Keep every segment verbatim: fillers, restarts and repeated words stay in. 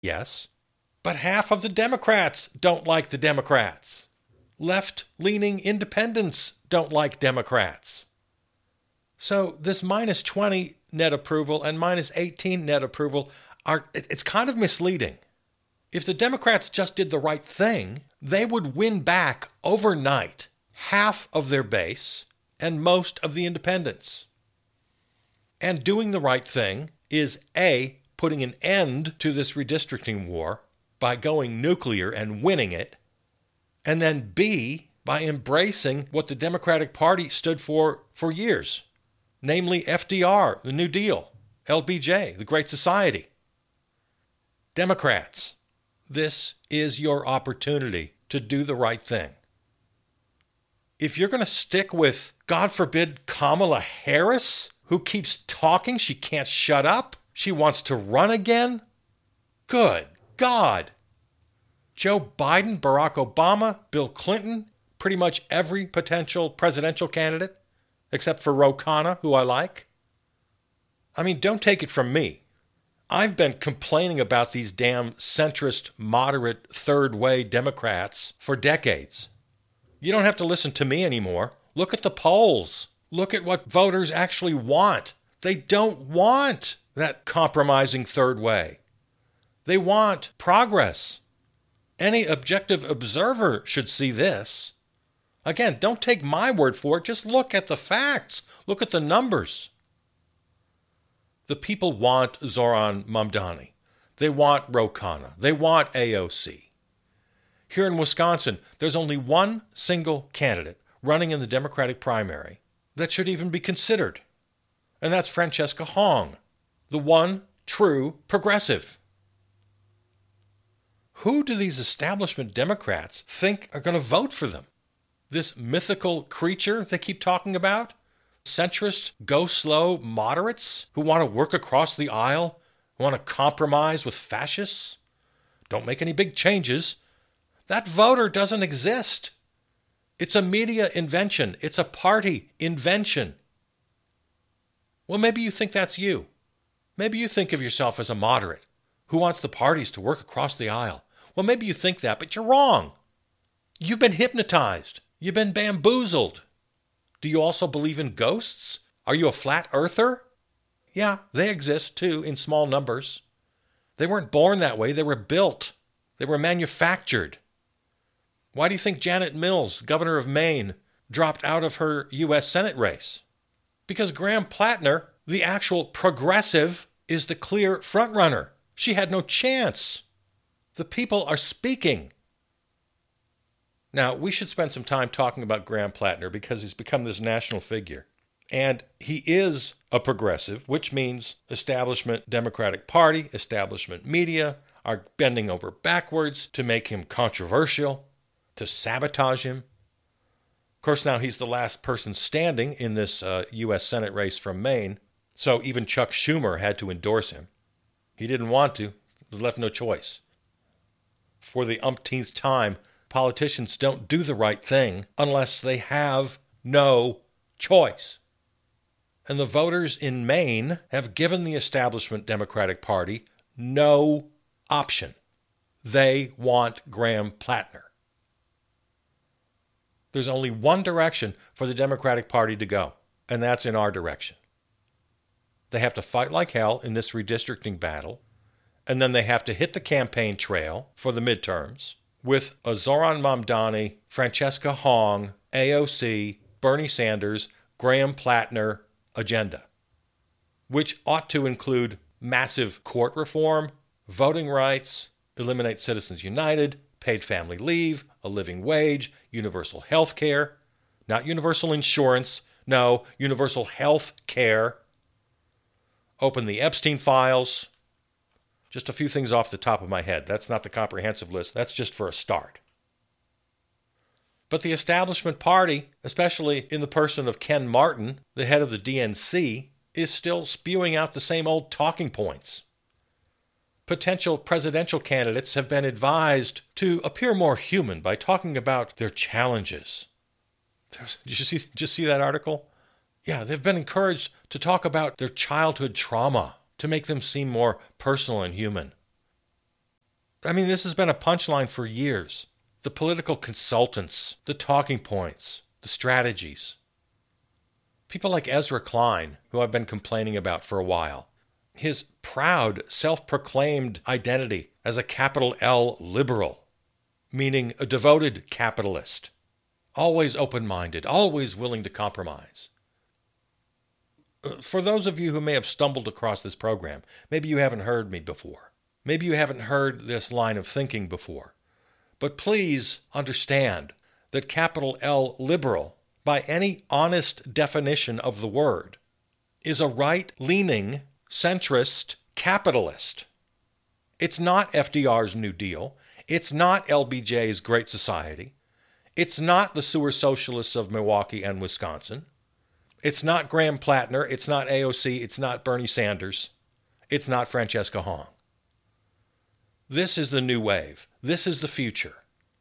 Yes, but half of the Democrats don't like the Democrats. Left-leaning independents don't like Democrats. So this minus twenty net approval and minus eighteen net approval, are it's kind of misleading. If the Democrats just did the right thing, they would win back overnight half of their base and most of the independents. And doing the right thing is A, putting an end to this redistricting war by going nuclear and winning it, and then B, by embracing what the Democratic Party stood for for years, namely F D R, the New Deal, L B J, the Great Society. Democrats, this is your opportunity to do the right thing. If you're going to stick with, God forbid, Kamala Harris, who keeps talking, she can't shut up, she wants to run again, good God. Joe Biden, Barack Obama, Bill Clinton, pretty much every potential presidential candidate, except for Ro Khanna, who I like. I mean, don't take it from me. I've been complaining about these damn centrist, moderate, third-way Democrats for decades. You don't have to listen to me anymore. Look at the polls. Look at what voters actually want. They don't want that compromising third way. They want progress. Any objective observer should see this. Again, don't take my word for it. Just look at the facts. Look at the numbers. The people want Zoran Mamdani. They want Ro Khanna. They want A O C. Here in Wisconsin, there's only one single candidate running in the Democratic primary that should even be considered, and that's Francesca Hong, the one true progressive. Who do these establishment Democrats think are going to vote for them? This mythical creature they keep talking about? Centrist, go-slow moderates who want to work across the aisle, who want to compromise with fascists? Don't make any big changes. That voter doesn't exist. It's a media invention. It's a party invention. Well, maybe you think that's you. Maybe you think of yourself as a moderate who wants the parties to work across the aisle. Well, maybe you think that, but you're wrong. You've been hypnotized. You've been bamboozled. Do you also believe in ghosts? Are you a flat earther? Yeah, they exist too, in small numbers. They weren't born that way. They were built. They were manufactured. Why do you think Janet Mills, governor of Maine, dropped out of her U S Senate race? Because Graham Plattner, the actual progressive, is the clear frontrunner. She had no chance. The people are speaking. Now, we should spend some time talking about Graham Plattner because he's become this national figure. And he is a progressive, which means establishment Democratic Party, establishment media are bending over backwards to make him controversial, to sabotage him. Of course, now he's the last person standing in this uh, U S Senate race from Maine, so even Chuck Schumer had to endorse him. He didn't want to, was left no choice. For the umpteenth time, politicians don't do the right thing unless they have no choice. And the voters in Maine have given the establishment Democratic Party no option. They want Graham Plattner. There's only one direction for the Democratic Party to go, and that's in our direction. They have to fight like hell in this redistricting battle, and then they have to hit the campaign trail for the midterms with a Zoran Mamdani, Francesca Hong, A O C, Bernie Sanders, Graham Plattner agenda, which ought to include massive court reform, voting rights, eliminate Citizens United, paid family leave, a living wage, universal health care, not universal insurance, no, universal health care, open the Epstein files. Just a few things off the top of my head. That's not the comprehensive list. That's just for a start. But the establishment party, especially in the person of Ken Martin, the head of the D N C, is still spewing out the same old talking points. Potential presidential candidates have been advised to appear more human by talking about their challenges. Did you see, did you see that article? Yeah, they've been encouraged to talk about their childhood trauma to make them seem more personal and human. I mean, this has been a punchline for years. The political consultants, the talking points, the strategies. People like Ezra Klein, who I've been complaining about for a while. His proud, self-proclaimed identity as a capital L liberal, meaning a devoted capitalist, always open-minded, always willing to compromise. For those of you who may have stumbled across this program, maybe you haven't heard me before. Maybe you haven't heard this line of thinking before. But please understand that capital L liberal, by any honest definition of the word, is a right-leaning, centrist capitalist. It's not F D R's New Deal. It's not L B J's Great Society. It's not the sewer socialists of Milwaukee and Wisconsin. It's not Graham Plattner. It's not A O C. It's not Bernie Sanders. It's not Francesca Hong. This is the new wave. This is the future.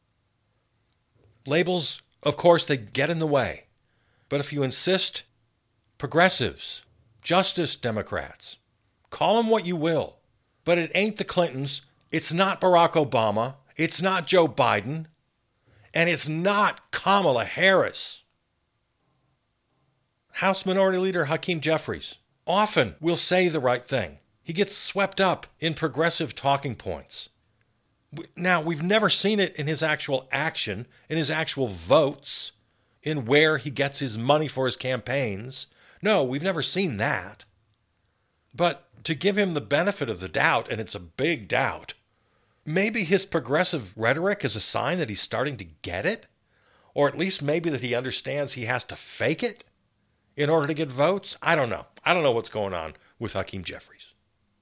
Labels, of course, they get in the way. But if you insist, progressives, Justice Democrats, call them what you will. But it ain't the Clintons. It's not Barack Obama. It's not Joe Biden. And it's not Kamala Harris. House Minority Leader Hakeem Jeffries often will say the right thing. He gets swept up in progressive talking points. Now, we've never seen it in his actual action, in his actual votes, in where he gets his money for his campaigns. No, we've never seen that. But to give him the benefit of the doubt, and it's a big doubt, maybe his progressive rhetoric is a sign that he's starting to get it, or at least maybe that he understands he has to fake it in order to get votes. I don't know. I don't know what's going on with Hakeem Jeffries.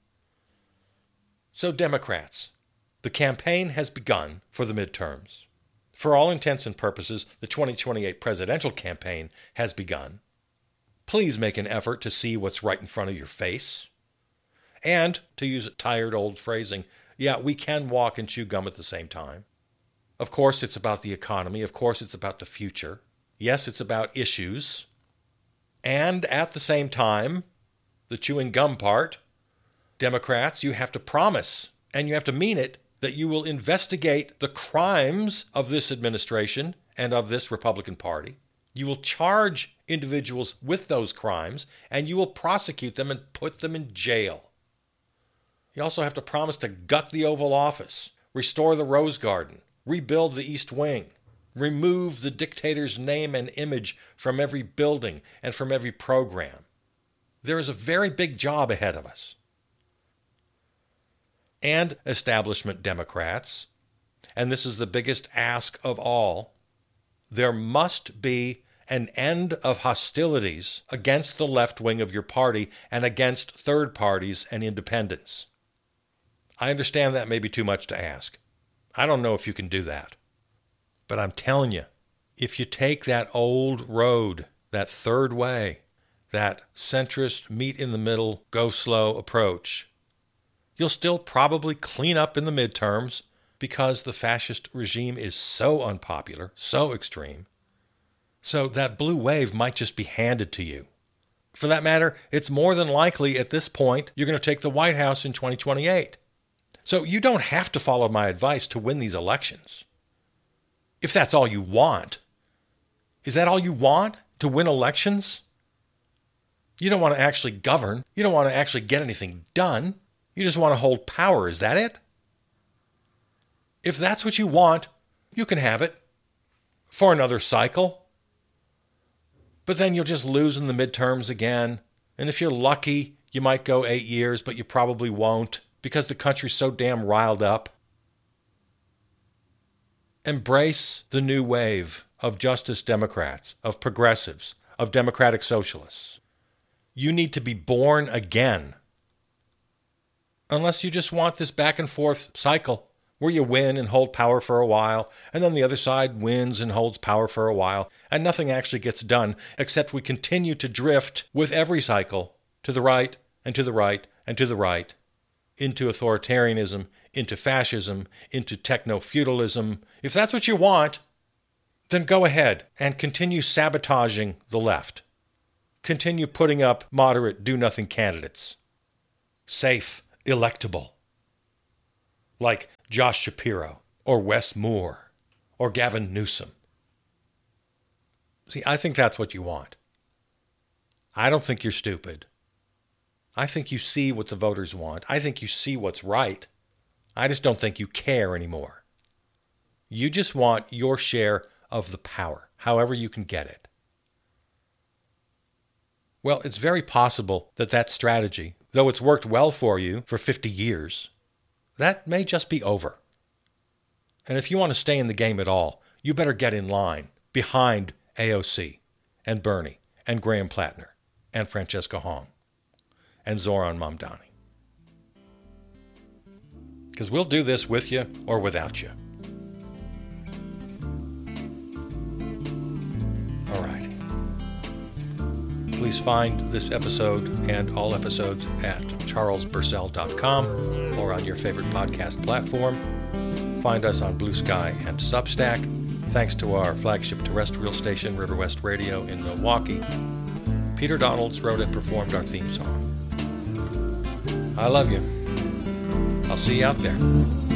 So Democrats, the campaign has begun for the midterms. For all intents and purposes, the twenty twenty-eight presidential campaign has begun. Please make an effort to see what's right in front of your face. And, to use tired old phrasing, yeah, we can walk and chew gum at the same time. Of course, it's about the economy. Of course, it's about the future. Yes, it's about issues. And at the same time, the chewing gum part, Democrats, you have to promise, and you have to mean it, that you will investigate the crimes of this administration and of this Republican Party. You will charge individuals with those crimes, and you will prosecute them and put them in jail. You also have to promise to gut the Oval Office, restore the Rose Garden, rebuild the East Wing, remove the dictator's name and image from every building and from every program. There is a very big job ahead of us. And establishment Democrats, and this is the biggest ask of all, there must be an end of hostilities against the left wing of your party and against third parties and independents. I understand that may be too much to ask. I don't know if you can do that. But I'm telling you, if you take that old road, that third way, that centrist, meet in the middle, go slow approach, you'll still probably clean up in the midterms because the fascist regime is so unpopular, so extreme. So that blue wave might just be handed to you. For that matter, it's more than likely at this point you're going to take the White House in twenty twenty-eight. So you don't have to follow my advice to win these elections. If that's all you want. Is that all you want? To win elections? You don't want to actually govern. You don't want to actually get anything done. You just want to hold power. Is that it? If that's what you want, you can have it for another cycle. But then you'll just lose in the midterms again. And if you're lucky, you might go eight years, but you probably won't because the country's so damn riled up. Embrace the new wave of Justice Democrats, of progressives, of democratic socialists. You need to be born again. Unless you just want this back and forth cycle where you win and hold power for a while, and then the other side wins and holds power for a while, and nothing actually gets done except we continue to drift with every cycle to the right and to the right and to the right, into authoritarianism, into fascism, into techno-feudalism. If that's what you want, then go ahead and continue sabotaging the left. Continue putting up moderate, do-nothing candidates. Safe, electable. like Josh Shapiro or Wes Moore or Gavin Newsom. See, I think that's what you want. I don't think you're stupid. I think you see what the voters want. I think you see what's right. I just don't think you care anymore. You just want your share of the power, however you can get it. Well, it's very possible that that strategy, though it's worked well for you for fifty years, that may just be over. And if you want to stay in the game at all, you better get in line behind A O C and Bernie and Graham Plattner and Francesca Hong and Zoran Mamdani. Because we'll do this with you or without you. All right. Please find this episode and all episodes at charles burcell dot com or on your favorite podcast platform. Find us on Blue Sky and Substack. Thanks to our flagship terrestrial station, River West Radio in Milwaukee. Peter Donalds wrote and performed our theme song. I love you. I'll see you out there.